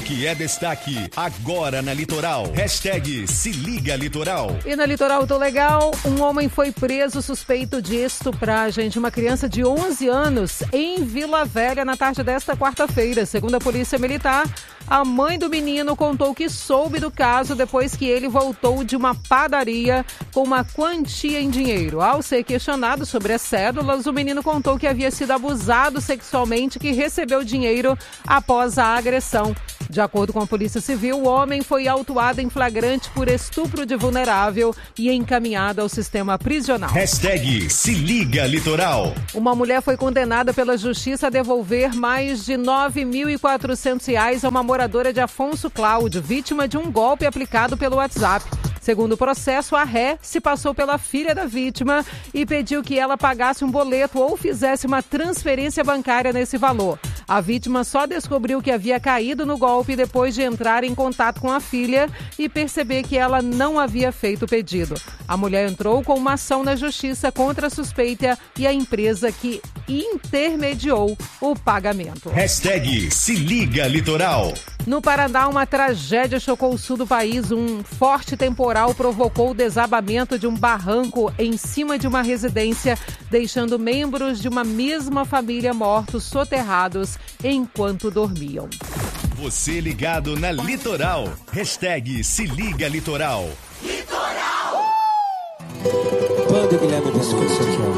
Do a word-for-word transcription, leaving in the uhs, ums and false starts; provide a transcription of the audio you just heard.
que é destaque agora na Litoral. Hashtag Se Liga Litoral. E na Litoral do Legal, um homem foi preso suspeito de estupragem de uma criança de onze anos em Vila Velha na tarde desta quarta-feira. Segundo a Polícia Militar, a mãe do menino contou que soube do caso depois que ele voltou de uma padaria com uma quantia em dinheiro. Ao ser questionado sobre as cédulas, o menino contou que havia sido abusado sexualmente e que recebeu dinheiro após a agressão. De acordo com a Polícia Civil, o homem foi autuado em flagrante por estupro de vulnerável e encaminhado ao sistema prisional. Hashtag Se Liga Litoral. Uma mulher foi condenada pela Justiça a devolver mais de nove mil e quatrocentos reais a uma moradora de Afonso Cláudio, vítima de um golpe aplicado pelo WhatsApp. Segundo o processo, a ré se passou pela filha da vítima e pediu que ela pagasse um boleto ou fizesse uma transferência bancária nesse valor. A vítima só descobriu que havia caído no golpe depois de entrar em contato com a filha e perceber que ela não havia feito o pedido. A mulher entrou com uma ação na justiça contra a suspeita e a empresa que intermediou o pagamento. Hashtag Se Liga Litoral. No Paraná, uma tragédia chocou o sul do país. Um forte temporal provocou o desabamento de um barranco em cima de uma residência, deixando membros de uma mesma família mortos soterrados enquanto dormiam. Você ligado na Litoral. Hashtag Se Liga Litoral. Litoral! Quando, Guilherme, você aqui, ó.